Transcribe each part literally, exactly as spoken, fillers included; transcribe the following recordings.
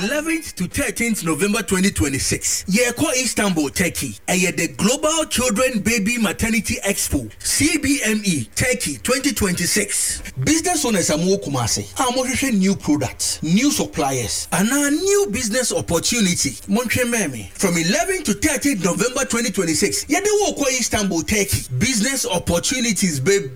eleventh to thirteenth November twenty twenty-six. Yeko Istanbul, Turkey. Aye the Global Children Baby Maternity Expo, C B M E, Turkey twenty twenty-six. Business owners are more kumase. Amohwehwe new products, new suppliers, and a new business opportunity. Montre meme. From eleventh to thirteenth November twenty twenty-six. Yede Woko Istanbul, Turkey. Business opportunities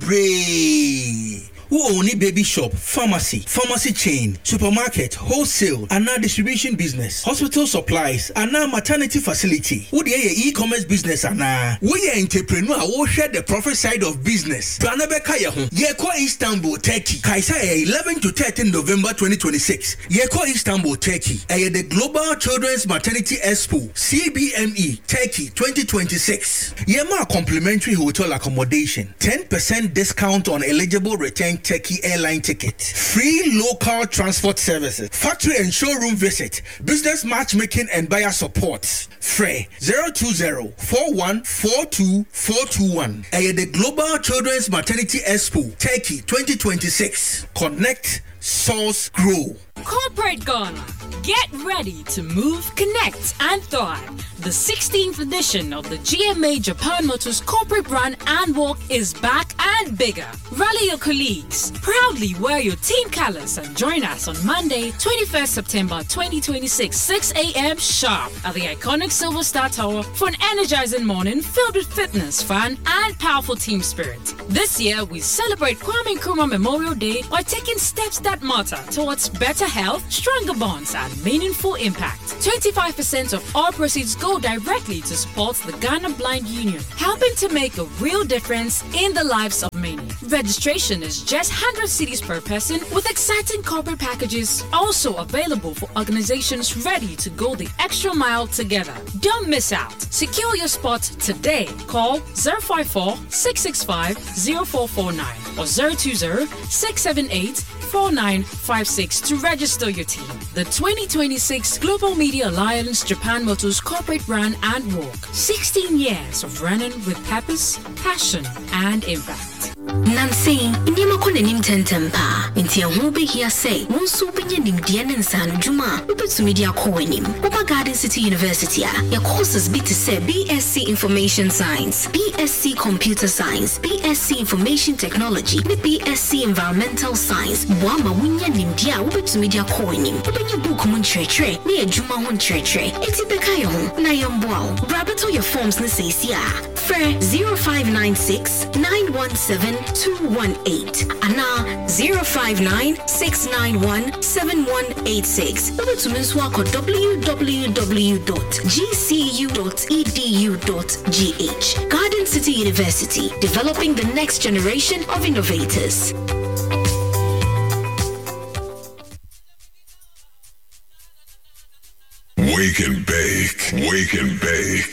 bebre. Who own a baby shop, pharmacy, pharmacy chain, supermarket, wholesale, and now distribution business, hospital supplies, and now maternity facility. Who the e-commerce business and now we are entrepreneur who share the profit side of business. Planabeka yahu. Yeko Istanbul, Turkey. Kaisa eleventh to thirteenth November twenty twenty-six. Yeko Istanbul, Turkey. Aye the Global Children's Maternity Expo, C B M E, Turkey twenty twenty-six. Yema complimentary hotel accommodation, ten percent discount on eligible return Turkey airline ticket, free local transport services, factory and showroom visit, business matchmaking and buyer support. Free zero two zero four one four two four two one. Aye the Global Children's Maternity Expo, Turkey twenty twenty-six. Connect, source, grow. Corporate Ghana, get ready to move, connect, and thrive. The sixteenth edition of the G M A Japan Motors Corporate Run and Walk is back and bigger. Rally your colleagues, proudly wear your team colors, and join us on Monday, twenty-first September twenty twenty-six, six a.m. sharp at the iconic Silver Star Tower for an energizing morning filled with fitness, fun, and powerful team spirit. This year, we celebrate Kwame Nkrumah Memorial Day by taking steps that matter towards better health, stronger bonds, and meaningful impact. twenty-five percent of all proceeds go directly to support the Ghana Blind Union, helping to make a real difference in the lives of many. Registration is just one hundred cedis per person, with exciting corporate packages also available for organizations ready to go the extra mile together. Don't miss out. Secure your spot today. Call zero five four, six six five, zero four four nine or zero two zero, six seven eight, four nine five six to register your team. The twenty twenty-six Global Media Alliance Japan Motors Corporate Run and Walk. sixteen years of running with purpose, passion, and impact. Nancy, ndiyama kone nim tentempa. Inti ya hube hiya say, monsu binye nim diyanen sanu juma, ube tumidia kowe nim. Oba Garden City University ya, ya courses be to say B S c Information Science, B S c Computer Science, B S c Information Technology, ne B S c Environmental Science. Wama winya nim diya ube tumidia kowe nim. Ube nye book mun tretre, ne ya juma hun tretre. Eti beka ya hun, na yambuao. Rabato your forms ne seisi ya. Fre zero five nine six, nine one seven, two one eight. Ana zero five nine, six nine one, seven one eight six. Over to Minswako w w w dot g c u dot e d u dot g h. Garden City University, developing the next generation of innovators. Wake and bake, wake and bake.